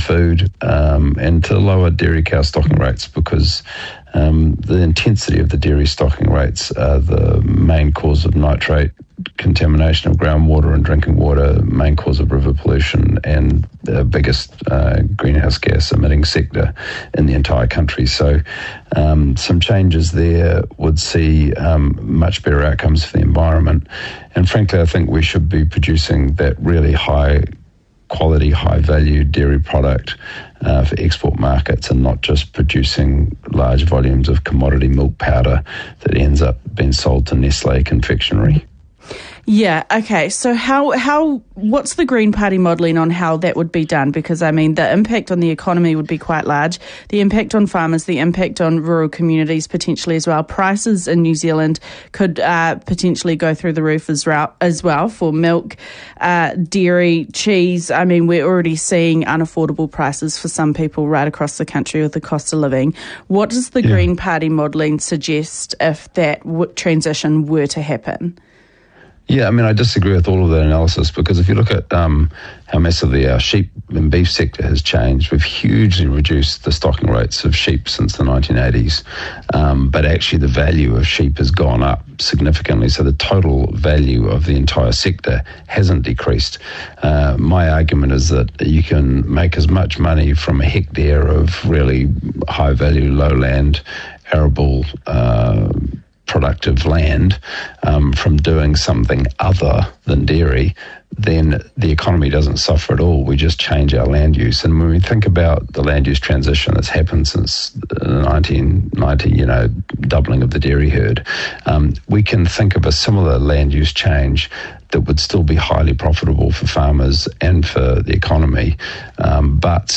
food, and to lower dairy cow stocking rates, because the intensity of the dairy stocking rates are the main cause of nitrate contamination of groundwater and drinking water, main cause of river pollution, and the biggest greenhouse gas emitting sector in the entire country. So some changes there would see much better outcomes for the environment. And frankly, I think we should be producing that really high quality, high value dairy product for export markets, and not just producing large volumes of commodity milk powder that ends up being sold to Nestle confectionery. Yeah, okay. So what's the Green Party modelling on how that would be done? Because, I mean, the impact on the economy would be quite large. The impact on farmers, the impact on rural communities potentially as well. Prices in New Zealand could potentially go through the roof as well for milk, dairy, cheese. I mean, we're already seeing unaffordable prices for some people right across the country with the cost of living. What does the Green Party modelling suggest if that transition were to happen? Yeah, I mean, I disagree with all of that analysis, because if you look at how massively our sheep and beef sector has changed, we've hugely reduced the stocking rates of sheep since the 1980s, but actually the value of sheep has gone up significantly, so the total value of the entire sector hasn't decreased. My argument is that you can make as much money from a hectare of really high-value, lowland, arable productive land from doing something other than dairy, then the economy doesn't suffer at all. We just change our land use. And when we think about the land use transition that's happened since 1990, doubling of the dairy herd, we can think of a similar land use change that would still be highly profitable for farmers and for the economy, but